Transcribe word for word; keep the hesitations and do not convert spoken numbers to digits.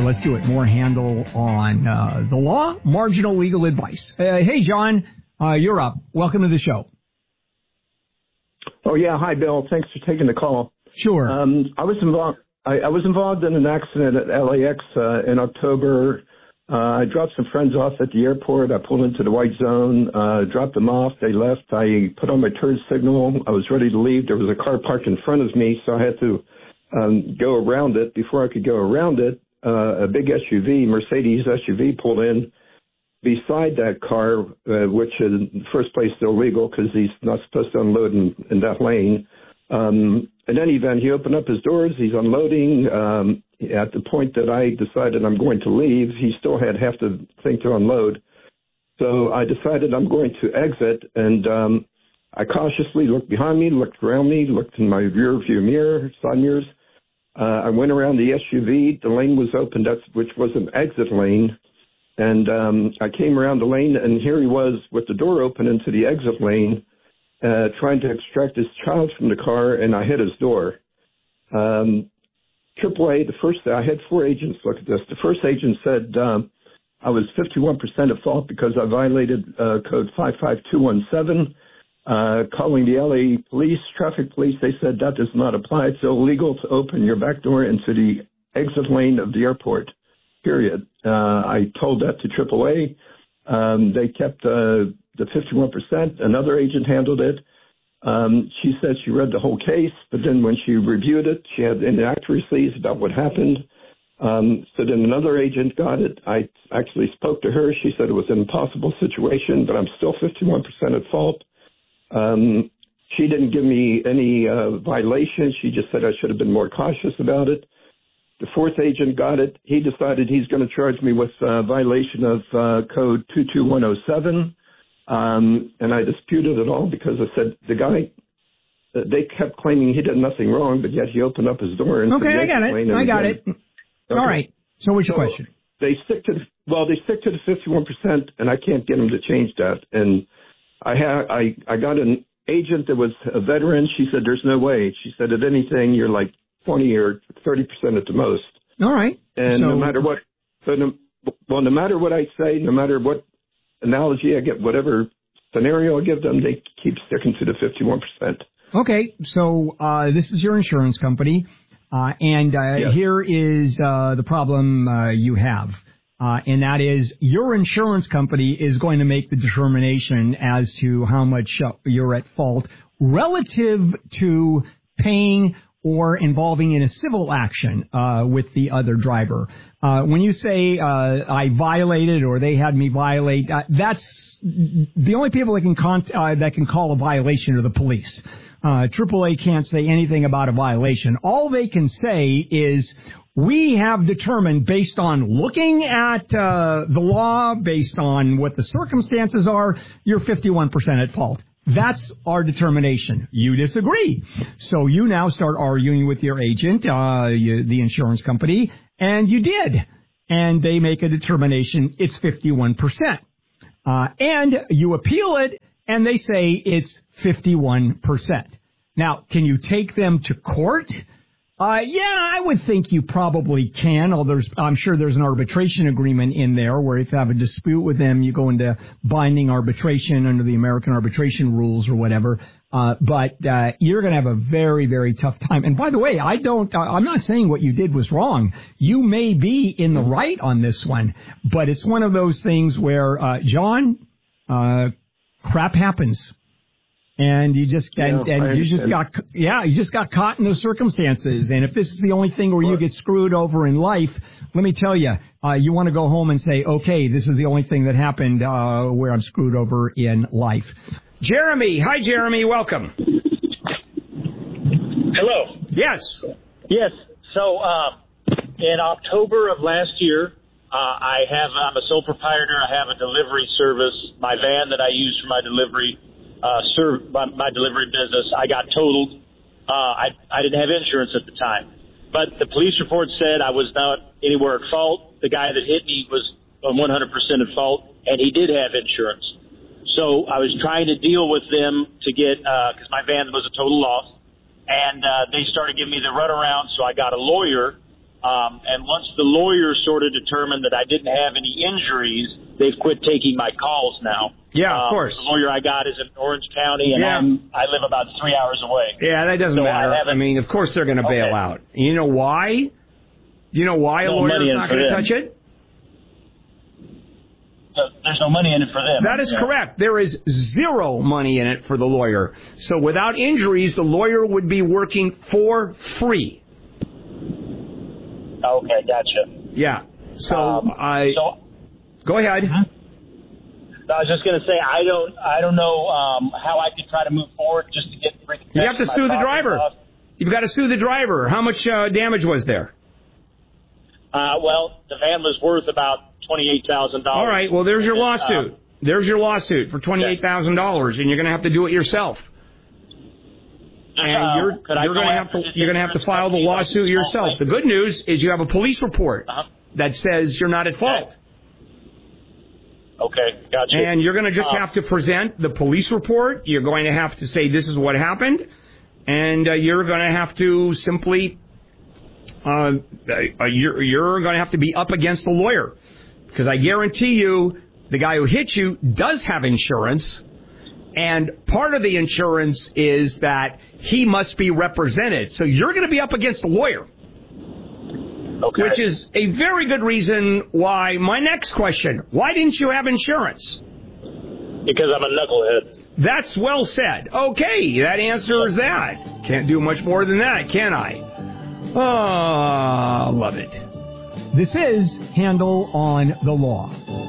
let's do it. More handle on uh, the law, marginal legal advice. Uh, hey, John, uh, you're up. Welcome to the show. Oh, yeah. Hi, Bill. Thanks for taking the call. Sure. Um, I was involved. I, I was involved in an accident at L A X uh, in October. Uh, I dropped some friends off at the airport. I pulled into the white zone, uh, dropped them off. They left. I put on my turn signal. I was ready to leave. There was a car parked in front of me, so I had to um, go around it. Before I could go around it, uh, a big S U V, Mercedes S U V, pulled in beside that car, uh, which in the first place is illegal because he's not supposed to unload in, in that lane. Um, in any event, he opened up his doors. He's unloading. Um, at the point that I decided I'm going to leave, he still had half the thing to unload. So I decided I'm going to exit, and um, I cautiously looked behind me, looked around me, looked in my rear view mirror, side mirrors. Uh, I went around the S U V. The lane was open, that's, which was an exit lane. And um, I came around the lane, and here he was with the door open into the exit lane, uh, trying to extract his child from the car, and I hit his door. Um, triple A, the first, I had four agents look at this. The first agent said um, I was fifty-one percent at fault because I violated uh, code five five two one seven. Uh, calling the L A police, traffic police, they said that does not apply. It's illegal to open your back door into the exit lane of the airport, period. Uh, I told that to triple A. Um, they kept uh, the fifty-one percent. Another agent handled it. Um, she said she read the whole case, but then when she reviewed it, she had inaccuracies about what happened. Um, so then another agent got it. I actually spoke to her. She said it was an impossible situation, but I'm still fifty-one percent at fault. Um, she didn't give me any uh, violation. She just said I should have been more cautious about it. The fourth agent got it. He decided he's going to charge me with uh, violation of uh, code two two one oh seven. Um, and I disputed it all because I said the guy, uh, they kept claiming he did nothing wrong, but yet he opened up his door. Okay, I got it. I got it. Okay. All right. So what's your so question? They stick to, the, well, they stick to the fifty-one percent, and I can't get them to change that. And I had, I, I got an agent that was a veteran. She said, there's no way. She said, at anything, you're like twenty or thirty percent at the most. All right. And so, no matter what, so no, well, no matter what I say, no matter what analogy I get, whatever scenario I give them, they keep sticking to the fifty-one percent. Okay. So uh, this is your insurance company. Uh, and uh, yes. Here is uh, the problem uh, you have. Uh, and that is your insurance company is going to make the determination as to how much uh, you're at fault relative to paying or involving in a civil action uh, with the other driver. Uh, when you say uh, I violated or they had me violate, uh, that's the only people that can con- uh, that can call a violation are the police. Uh, triple A can't say anything about a violation. All they can say is we have determined based on looking at uh, the law, based on what the circumstances are, you're fifty-one percent at fault. That's our determination. You disagree. So you now start arguing with your agent, uh, you, the insurance company, and you did. And they make a determination it's fifty-one percent. Uh, and you appeal it, and they say it's fifty-one percent. Now, can you take them to court? Uh, yeah, I would think you probably can, although there's, I'm sure there's an arbitration agreement in there where if you have a dispute with them, you go into binding arbitration under the American arbitration rules or whatever. Uh, but uh, you're going to have a very, very tough time. And by the way, I don't, I'm not saying what you did was wrong. You may be in the right on this one, but it's one of those things where, uh, John, uh, crap happens. And you just and, yeah, and you just got yeah you just got caught in those circumstances. And if this is the only thing where you get screwed over in life, let me tell you, uh, you want to go home and say, okay, this is the only thing that happened uh, where I'm screwed over in life. Jeremy, hi Jeremy, welcome. Hello. Yes. Yes. So uh, in October of last year, uh, I have I'm a sole proprietor. I have a delivery service. My van that I use for my delivery. Uh, served my, my delivery business. I got totaled. Uh, I, I didn't have insurance at the time. But the police report said I was not anywhere at fault. The guy that hit me was one hundred percent at fault, and he did have insurance. So I was trying to deal with them to get, because uh, my van was a total loss, and uh, they started giving me the runaround, so I got a lawyer Um, and once the lawyer sort of determined that I didn't have any injuries, they've quit taking my calls now. Yeah, of um, cour's. The lawyer I got is in Orange County, and yeah. I'm, I live about three hours away. Yeah, that doesn't so matter. I, I mean, of course they're going to bail okay. out. You know why? You know why no a lawyer's not going to touch it? There's no money in it for them. That is yeah. correct. There is zero money in it for the lawyer. So without injuries, the lawyer would be working for free. Okay, gotcha. Yeah. So um, I so, go ahead. Mm-hmm. I was just going to say I don't I don't know um, how I could try to move forward just to get. You have to sue the driver. Off. You've got to sue the driver. How much uh, damage was there? Uh, well, the van was worth about twenty-eight thousand dollars. All right. Well, there's your lawsuit. Um, there's your lawsuit for twenty-eight thousand dollars, and you're going to have to do it yourself. And you're, uh, you're going to have to you're going to have to file the lawsuit yourself. The good news is you have a police report uh-huh. that says you're not at fault. Okay, gotcha. And you're going to just uh, have to present the police report. You're going to have to say this is what happened, and uh, you're going to have to simply uh, uh, you're you're going to have to be up against the lawyer, because I guarantee you the guy who hit you does have insurance. And part of the insurance is that he must be represented. So you're going to be up against a lawyer. Okay. Which is a very good reason why my next question, why didn't you have insurance? Because I'm a knucklehead. That's well said. Okay, that answers that. Can't do much more than that, can I? Oh, love it. This is Handel on the Law.